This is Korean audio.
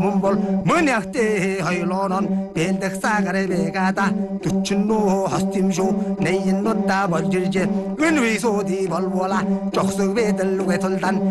몸볼 문약대 허일로는 벤덕사가래 베가다 두춘노 허스팀쇼 내인 놓다 벌질제 은위소디 벌보라 쪽석베들 누게 돌단